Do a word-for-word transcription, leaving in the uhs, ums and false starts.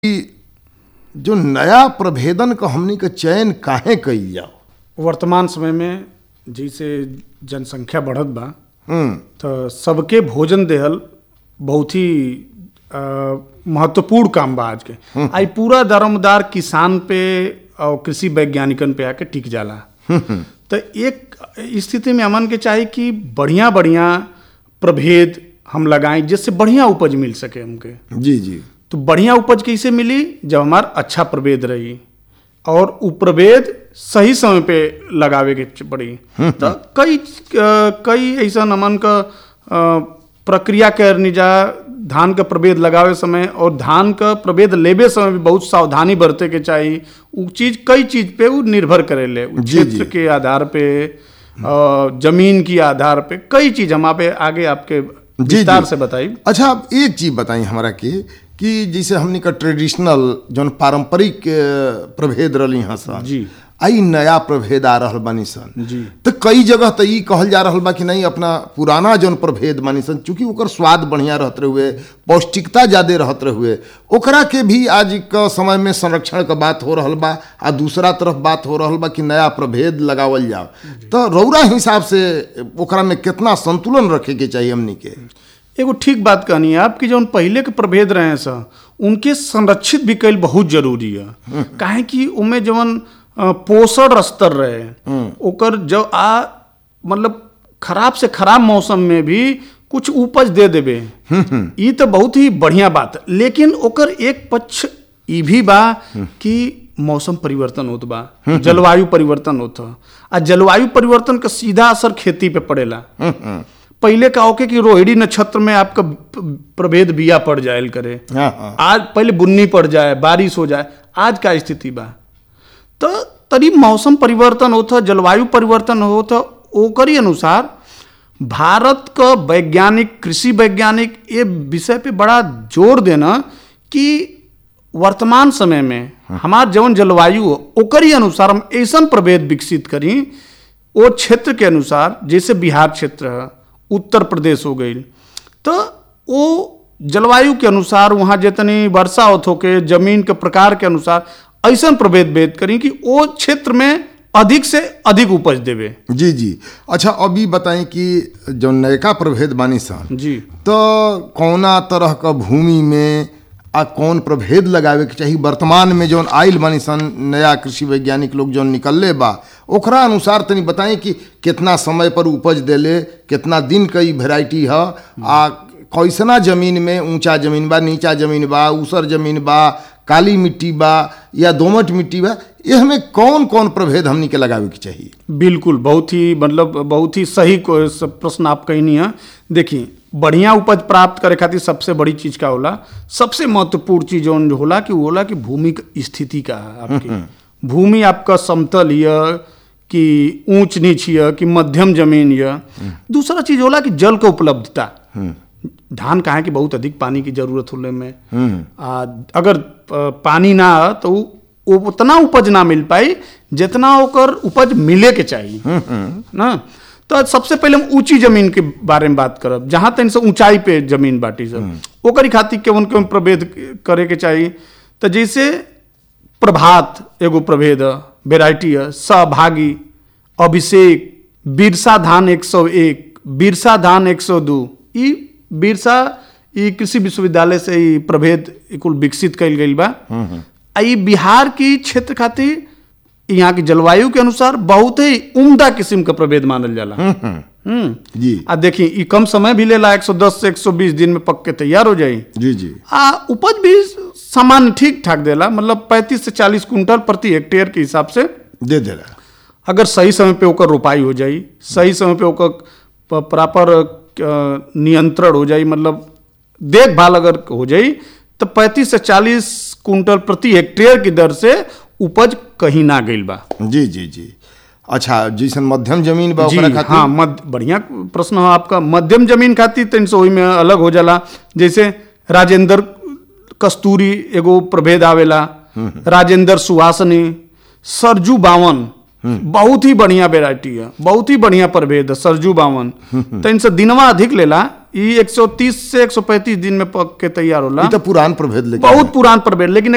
जो नया प्रभेदन का हमनी का चयन काहे कइल जाओ। वर्तमान समय में जैसे जनसंख्या बढ़त बा हम्म तो सबके भोजन देहल बहुत ही अ, महत्वपूर्ण काम बा आज के। आई पूरा दारोमदार किसान पे और कृषि वैज्ञानिकन पे आके टिक जाला। तो एक स्थिति में हमन के चाहिए कि बढ़िया बढ़िया प्रभेद हम लगाएं जिससे बढ़िया उपज मिल सके हमके। जी जी तो बढ़िया उपज कैसे मिली जब हमारा अच्छा प्रभेद रही और उ प्रभेद सही समय पे लगावे के पड़ी। तो कई अ, कई ऐसा नमन का अ, प्रक्रिया करनी जा धान का प्रभेद लगावे समय और धान का प्रभेद लेबे समय भी बहुत सावधानी बरते के चाहिए। उ चीज कई चीज पे वो निर्भर करेले, उ जी, जी। क्षेत्र के आधार पे अ, जमीन की आधार पे कई चीज हम पे आगे आपके जी, विस्तार जी। से बताई। अच्छा, अब एक चीज बताई हमारा के कि जैसे हमनी का ट्रेडिशनल जौन पारंपरिक अ, प्रभेद रही सन जी आई नया प्रभेद आ रहल बानी सन। जी तो कई जगह तो ई कहल जा रहल बा कि नहीं, अपना पुराना जौन प्रभेद बानी सन चूंकि ओकर स्वाद बढ़िया रहत रहुए, पौष्टिकता ज्यादा रहत रहुए, ओकरा के भी आज के समय में संरक्षण का बात हो रहल बा। आ दूसरा तरफ बात हो रहल बा कि नया प्रभेद लगावल जाओ। तो रौरा हिसाब से ओकरा में कितना संतुलन रखे के चाहिए हमनी के? एगो ठीक बात कहनी है आपकी। जौन पहले के प्रभेद रहे सा उनके संरक्षित भी कईल बहुत जरूरी है। काहे कि उनमें जवन अ, पोषण स्तर रहे ओकर जो आ मतलब खराब से खराब मौसम में भी कुछ उपज दे देबे, ई तो बहुत ही बढ़िया बात है। लेकिन ओकर एक पक्ष ई भी बा कि मौसम परिवर्तन होत बा, जलवायु परिवर्तन होता। आ जलवायु परिवर्तन का सीधा असर खेती पे पड़ेला। पहले का होके कि रोहिणी नक्षत्र में आपका प्रभेद बिया पड़ जाए करे, हाँ, हाँ। आज पहले बुन्नी पड़ जाए, बारिश हो जाए। आज का स्थिति बा तो तरी मौसम परिवर्तन होता, जलवायु परिवर्तन होता, ओकरी अनुसार भारत का वैज्ञानिक कृषि वैज्ञानिक ये विषय पे बड़ा जोर देना कि वर्तमान समय में हमार जवन जलवायु हो ओकरी अनुसार हम ऐसा प्रभेद विकसित करी वो क्षेत्र के अनुसार। जैसे बिहार क्षेत्र है, उत्तर प्रदेश हो गई, तो वो जलवायु के अनुसार वहाँ जितनी वर्षा होत होके जमीन के प्रकार के अनुसार ऐसा प्रभेद भेद करी कि वो क्षेत्र में अधिक से अधिक उपज देवे। जी जी अच्छा, अभी बताएं कि जो नयका प्रभेद बानी सन जी तो कौना तरह का भूमि में आ कौन प्रभेद लगावे के चाहिए? वर्तमान में जौन आइल बानी सन नया कृषि वैज्ञानिक लोग जौन निकलले बा ओकरा अनुसार तनी बताएं कि कितना समय पर उपज देले, कितना दिन का ई वेराइटी है, आ कैसना जमीन में, ऊंचा जमीन बा, नीचा जमीन बा, ऊसर जमीन बा, काली मिट्टी बा या दोमट मिट्टी बा, ये हमें कौन कौन प्रभेद हमनी के लगावे के चाहिए? बिल्कुल, बहुत ही मतलब बहुत ही सही को सब प्रश्न आप कहनी है। देखिए, बढ़िया उपज प्राप्त करे खातिर सबसे बड़ी चीज का होला, सबसे महत्वपूर्ण चीज जौन जो होला कि वो होला कि भूमि की स्थिति का है आपकी। भूमि आपका समतल है कि ऊंच नीच है कि मध्यम जमीन है। दूसरा चीज होला कि जल का उपलब्धता। धान कहा कि बहुत अधिक पानी की जरूरत होने में, आ, अगर प- पानी ना हो तो उ- उतना उपज ना मिल पाई जितना ओकर उपज मिले के चाहिए ना। तो सबसे पहले हम ऊंची जमीन के बारे में बात करब, जहां तक से ऊंचाई पे जमीन बाटी सब ओकरी खातिर केवन केवन प्रभेद करे के चाहिए। तो जैसे प्रभात एगो प्रभेद है, वेराइटी है, सहभागी, अभिषेक, बिरसा धान एक सौ एक, बिरसा धान एक सौ दो। ई बिरसा ई कृषि विश्वविद्यालय से ई प्रभेद कुल विकसित कइल गइल बा। आ ई बिहार की क्षेत्र खातिर यहाँ की जलवायु के अनुसार बहुत ही उम्दा किस्म का प्रभेद मानल जाला। हम्म जी आ देखिए, ई कम समय भी लेला, एक सौ दस से एक सौ बीस दिन में पक के तैयार हो जाई। जी जी आ उपज भी सामान्य ठीक ठाक देला, मतलब पैंतीस से चालीस कुंटल प्रति हेक्टेयर के हिसाब से दे देला। अगर सही समय पे ओकर रोपाई हो जाई, सही समय पे ओकर प्रॉपर नियंत्रण हो जाई, मतलब देखभाल अगर हो जाई, तो पैंतीस से चालीस कुंटल प्रति हेक्टेयर की दर से उपज कहीं ना गइल बा। जी जी जी अच्छा, जैसन मध्यम जमीन बा जी ओकरा खातिर? हाँ, मध्य बढ़िया प्रश्न है आपका। मध्यम जमीन खातिर तीन सौ में अलग हो जाला। जैसे राजेंद्र कस्तूरी एगो प्रभेद आवेला, राजेंद्र सुहासनी, सरजू बावन, बहुत ही बढ़िया वेराइटी है, बहुत ही बढ़िया प्रभेद है सरजू बावन। तो इनसे दिनवा अधिक लेला, ये एक सौ तीस से एक सौ पैंतीस दिन में पक के तैयार होला। ई तो पुरान प्रभेद लेकिन बहुत पुरान प्रभेद, लेकिन